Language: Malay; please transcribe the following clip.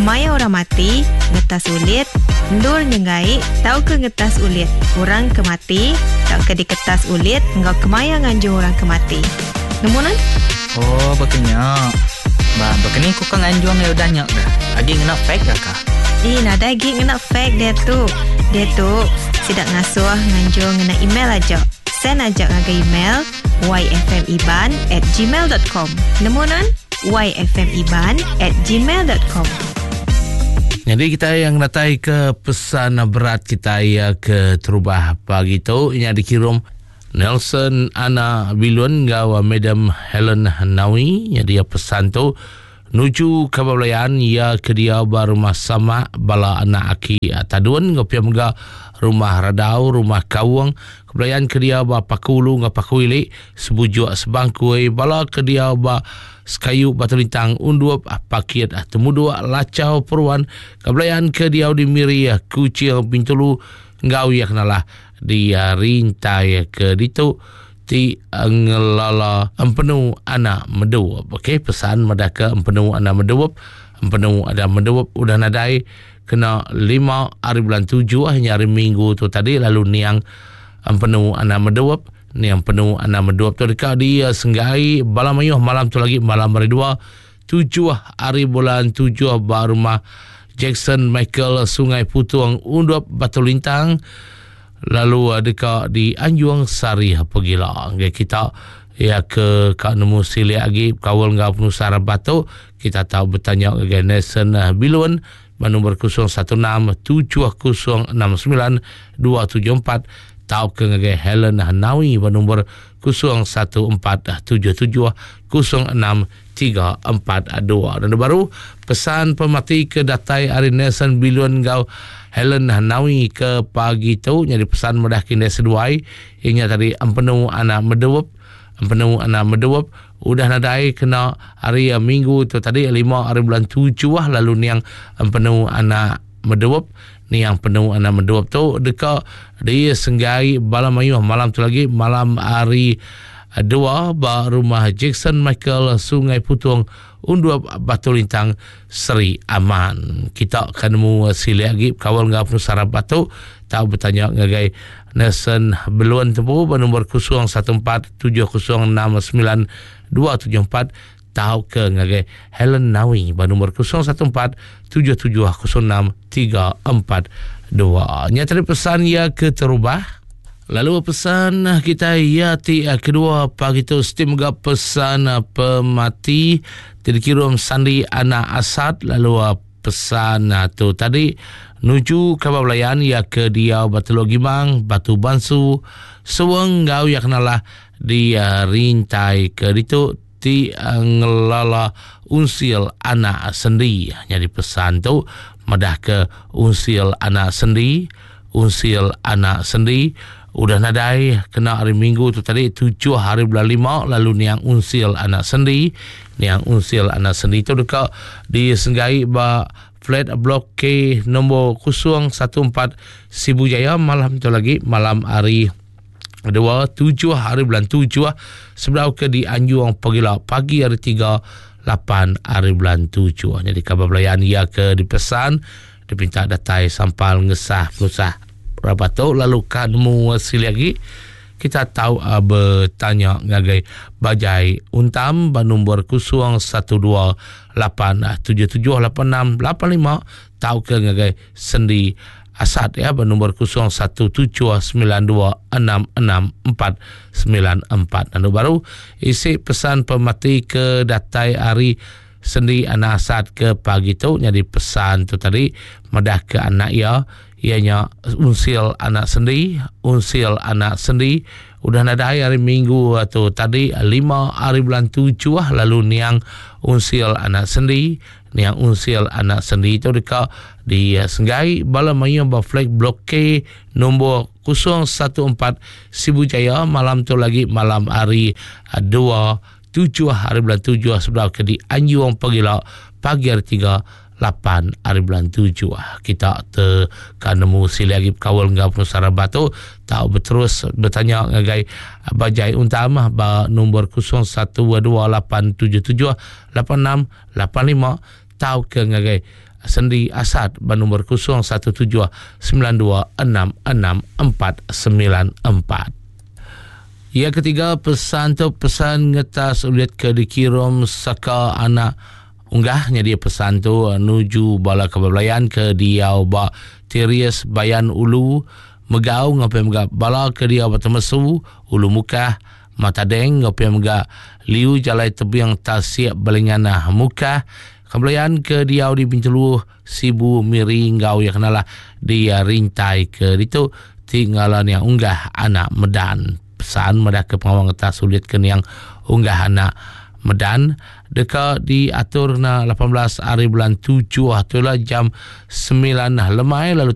kemaya orang mati, ngetas ulit, ndur nyengai, tau ke ngetas ulit, orang ke mati, tau ke diketas ulit, engkau kemaya nganjur orang ke mati. Nemunan? Oh, berkenyak. Berkenyak ku kan anjuang ya udah nyak dah. Agi ngena fake dah kah? Nada agi ngena fake dia tu. Dia tu sidak ngasuh nganjur ngena email aja. Send aja ngaga email yfmiban@gmail.com. Nemunan? yfmiban@gmail.com. Jadi kita yang natai ke pesan berat kita ya ke terubah pagi tu ini dikirim Nelson Ana Bilun gawa Madam Helen Nawi. Jadi pesan tu nuju kabablayan ya ke dia barumah sama bala anak aki ataduan ngopia mga rumah radau rumah kawang kabablayan ke dia ba pakulu ngapakuili sebujuk sebangkui bala ke dia ba sekayu batu lintang unduap pakiat temudua lacau peruan kablayan ke dia di miri kucing pintulu ngau yak nalah dia rintai ke ditu ti ngelala empenu anak meduap. Okey, pesan medaka empenu anak meduap, empenu ada meduap udah nadai kena 5 hari bulan 7 hanya hari Minggu tu tadi lalu niang empenu anak meduap. Ni yang penuh anak meduap tu dekat dia senggai balamayuh malam tu lagi malam hari 2 7 hari bulan 7 barumah Jackson Michael Sungai Putuang undup Batu Lintang lalu dekat di Anjuang Sari Pegila. Kita ya ke Kak Nemu Sili lagi kawal ngau penuh sarap batu kita tahu bertanya ke Nelson Bilun nombor 016-709-274 tahu ke ngagai Helen Nawi nombor 0177-06-342 dan baru pesan pemati ke datai hari Nelson Bilun ngau Helen Nawi ke pagi tu jadi pesan mudah kini seduai ianya tadi empenu anak meduap udah nadai kena hari Minggu tu tadi 5 hari bulan 7 lalu ni yang empenu anak meduap ni yang penuh anak meduap tu dekat dia senggai balamayuh malam tu lagi malam hari 2 ba rumah Jackson Michael Sungai Putuang unduap Batu Lintang Seri Aman. Kita akan mu sili lagi kawal ngau penuh sarap batu tahu bertanya ngagai Nelson Beluan tempuh nombor 0147099274 tahu ke ngagai Helen Nawi nombor 0114-770-6-342. Nyata pesan ya ke terubah. Lalu pesan kita ya kedua pagi tu semoga pesan pemati dikirim Sandi Anak Asad lalu pesan tu tadi nuju kabablayan ya ke dia Batu Logimang Batu Bansu sewang ngau ya kenalah dia rintai ke ditu ti ngelala unsil anak sendi. Jadi pesan tu madah ke unsil anak sendi udah nadai kena hari Minggu tu tadi 7 hari bulan 5 lalu niang unsil anak sendi tu dekat di Senggai ba flat blok K nombor 014 Sibu Jaya malam tu lagi malam hari 2 7 hari bulan 7 sebelah ke di Anjuang Pegila pagi hari 3 8 hari bulan 7. Jadi kabar belayan ia ke dipesan dipinta datai sampal ngesah pelusah berapa tu lalu kanmu sili lagi kita tahu bertanya ngagai bajai untam nombor 0128778685 tahu ke ngagai sendi Asad ya nombor 0179266494 dan baru isi pesan pemati ke datai hari sendi anak Asad ke pagi tu jadi pesan tu tadi madah ke anak ianya unsil anak sendi udah nadai hari Minggu atau tadi 5 hari bulan 7 lalu niang unsil anak sendi itu dekat di Senggai Balamayu Flag Blok K nombor 014 Sibu Jaya malam tu lagi malam hari 2 7 hari bulan 7 sebelah ke di Anjuang Pegila pagi hari 3 8 hari bulan 7 kita tekan nemu sili lagi kawal ngau penusara batu tahu berterus bertanya ngagai bajai untama ba nombor 0128778685 tahu ke ngagai Sendi Asad bernombor 0172666494. Yang ketiga, pesan ngetas ulit ke dikirim saka anak unggahnya dia pesan tu nuju bala kebelayan ke dia ba Tirias Bayan Ulu megau ngapai megak bala ke dia bertemesu ulu muka mata deng ngapai megak liu jalai tebiang tasiak balingana muka kebelayan ke dia di Bintulu Sibu Miri ngau ya kenalah dia rintai ke itu tinggalan yang unggah anak Medan. Pesan medah ke pengawang ngetas sulit ke yang unggah anak Medan dekat diatur na 18 hari bulan 7 itulah jam 9 lemai lalu